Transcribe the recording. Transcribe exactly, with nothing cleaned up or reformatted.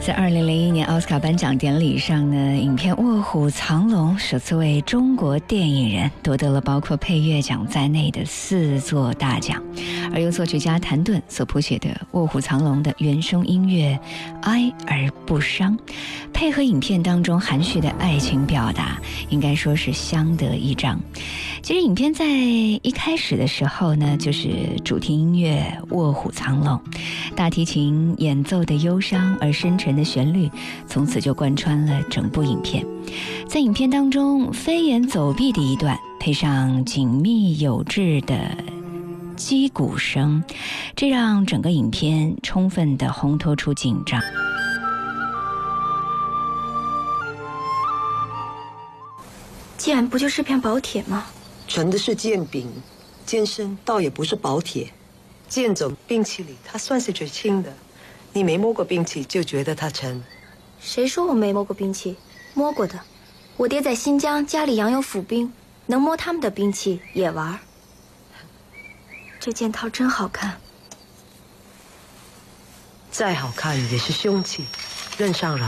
在二零零一年奥斯卡颁奖典礼上呢，影片《卧虎藏龙》首次为中国电影人夺得了包括配乐奖在内的四座大奖，而由作曲家谭盾所谱写的《卧虎藏龙》的原声音乐《哀而不伤》，配合影片当中含蓄的爱情表达，应该说是相得益彰。其实影片在一开始的时候呢，就是主题音乐《卧虎藏龙》，大提琴演奏的忧伤而深沉的旋律，从此就贯穿了整部影片。在影片当中，飞檐走壁的一段，配上紧密有致的击鼓声，这让整个影片充分地烘托出紧张。 剑不就是片薄铁吗？ 纯的是剑柄，剑身倒也不是薄铁。剑种兵器里，它算是最轻的。你没摸过兵器，就觉得它沉。 谁说我没摸过兵器？摸过的。我爹在新疆，家里养有府兵，能摸他们的兵器也玩。这剑套真好看。 再好看也是凶器，刃上染